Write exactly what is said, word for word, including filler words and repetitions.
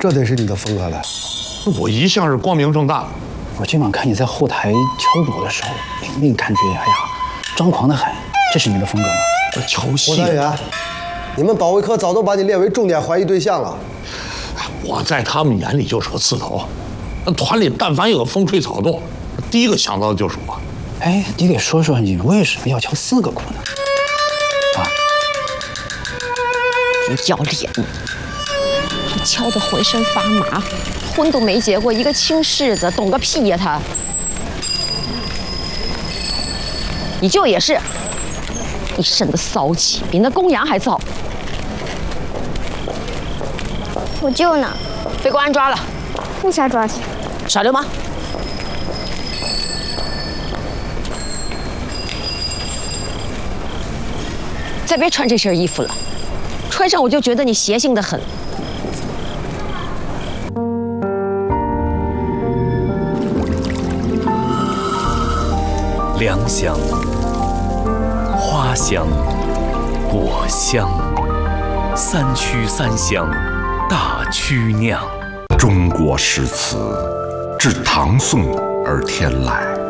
这得是你的风格了。 我一向是光明正大的。 我今晚看你在后台敲鼓的时候，那感觉，哎呀，张狂的很。这是你的风格吗？ 敲戏。 郭探员，你们保卫科早都把你列为重点怀疑对象了。 我在他们眼里就是个刺头，那团里但凡有个风吹草动，第一个想到的就是我。 哎，你得说说你为什么要敲四个鼓呢？啊， 不要脸！他敲得浑身发麻，婚都没结过，一个亲世子，懂个屁呀他！你舅也是，一身的骚气，比那公羊还骚。 我舅呢？ 被公安抓了。 为啥抓他？ 耍流氓！再别穿这身衣服了，穿上我就觉得你邪性的很。 良香、花香、果香，三曲三香，大曲酿。 中国诗词，自唐宋而天来。